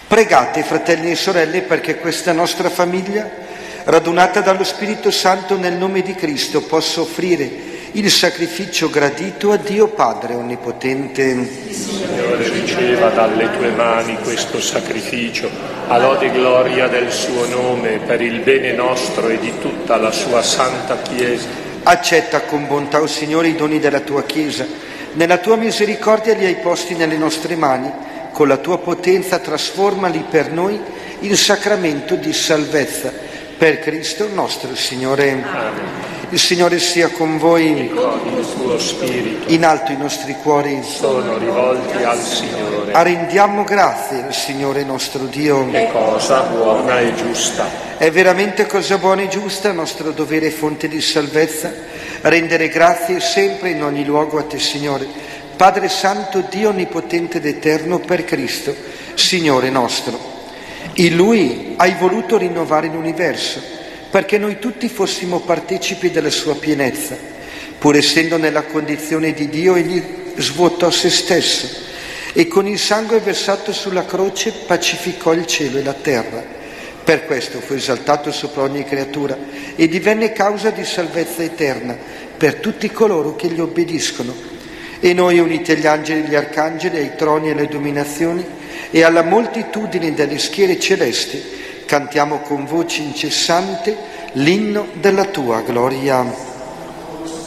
Pregate, fratelli e sorelle, perché questa nostra famiglia, radunata dallo Spirito Santo nel nome di Cristo, possa offrire il sacrificio gradito a Dio Padre Onnipotente. Il Signore riceva dalle tue mani questo sacrificio, a lode e gloria del suo nome, per il bene nostro e di tutta la sua santa Chiesa. Accetta con bontà, o Signore, i doni della tua Chiesa. Nella tua misericordia li hai posti nelle nostre mani. Con la tua potenza trasformali per noi in sacramento di salvezza. Per Cristo nostro Signore. Amen. Il Signore sia con voi. E con il tuo spirito. In alto i nostri cuori Sono rivolti al Signore. Rendiamo grazie al Signore nostro Dio. È cosa buona e giusta. È veramente cosa buona e giusta, nostro dovere e fonte di salvezza, rendere grazie sempre in ogni luogo a te, Signore, Padre Santo, Dio Onnipotente ed Eterno, per Cristo, Signore nostro. In Lui hai voluto rinnovare l'universo, perché noi tutti fossimo partecipi della sua pienezza. Pur essendo nella condizione di Dio, egli svuotò se stesso e con il sangue versato sulla croce pacificò il cielo e la terra. Per questo fu esaltato sopra ogni creatura e divenne causa di salvezza eterna per tutti coloro che gli obbediscono. E noi, uniti agli angeli e agli arcangeli, ai troni e alle dominazioni e alla moltitudine delle schiere celesti, cantiamo con voce incessante l'inno della tua gloria.